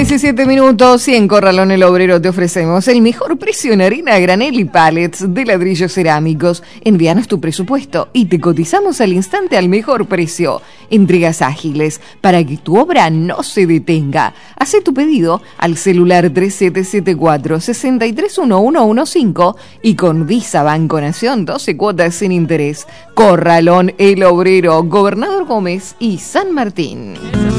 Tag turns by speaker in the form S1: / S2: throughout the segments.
S1: 17 minutos y en Corralón El Obrero te ofrecemos el mejor precio en harina, granel y pallets de ladrillos cerámicos. Envíanos tu presupuesto y te cotizamos al instante al mejor precio. Entregas ágiles para que tu obra no se detenga. Haz tu pedido al celular 3774-631115 y con Visa Banco Nación 12 cuotas sin interés. Corralón El Obrero, Gobernador Gómez y San Martín.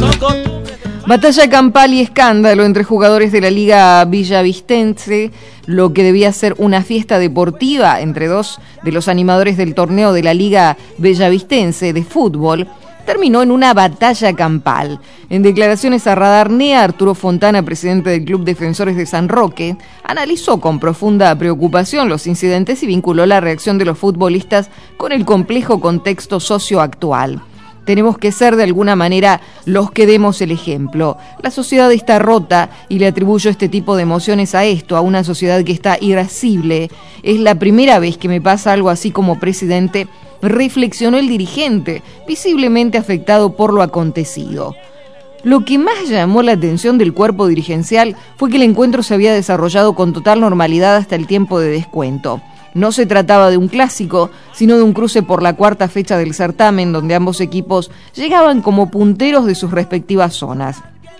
S1: Batalla campal y escándalo entre jugadores de la Liga Villavistense, lo que debía ser una fiesta deportiva entre dos de los animadores del torneo de la Liga Villavistense de fútbol, terminó en una batalla campal. En declaraciones a Radar NEA, Arturo Fontana, presidente del Club Defensores de San Roque, analizó con profunda preocupación los incidentes y vinculó la reacción de los futbolistas con el complejo contexto socioactual. Tenemos que ser de alguna manera los que demos el ejemplo. La sociedad está rota y le atribuyo este tipo de emociones a esto, a una sociedad que está irascible. Es la primera vez que me pasa algo así como presidente, reflexionó el dirigente, visiblemente afectado por lo acontecido. Lo que más llamó la atención del cuerpo dirigencial fue que el encuentro se había desarrollado con total normalidad hasta el tiempo de descuento. No se trataba de un clásico, sino de un cruce por la cuarta fecha del certamen, donde ambos equipos llegaban como punteros de sus respectivas zonas.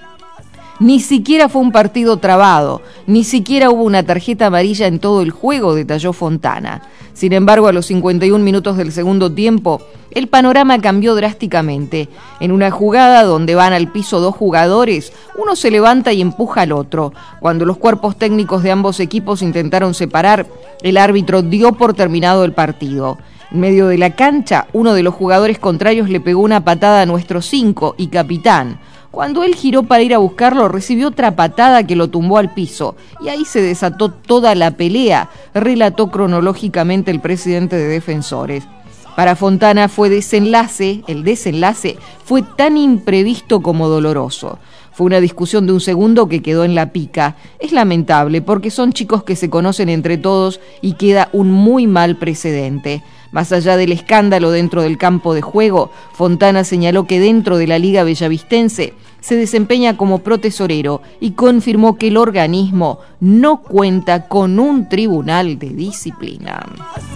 S1: Ni siquiera fue un partido trabado, ni siquiera hubo una tarjeta amarilla en todo el juego, detalló Fontana. Sin embargo, a los 51 minutos del segundo tiempo, el panorama cambió drásticamente. En una jugada donde van al piso dos jugadores, uno se levanta y empuja al otro. Cuando los cuerpos técnicos de ambos equipos intentaron separar, el árbitro dio por terminado el partido. En medio de la cancha, uno de los jugadores contrarios le pegó una patada a nuestro 5 y capitán. Cuando él giró para ir a buscarlo, recibió otra patada que lo tumbó al piso. Y ahí se desató toda la pelea, relató cronológicamente el presidente de Defensores. Para Fontana el desenlace fue tan imprevisto como doloroso. Fue una discusión de un segundo que quedó en la pica. Es lamentable porque son chicos que se conocen entre todos y queda un muy mal precedente. Más allá del escándalo dentro del campo de juego, Fontana señaló que dentro de la Liga Villavistense se desempeña como protesorero y confirmó que el organismo no cuenta con un tribunal de disciplina.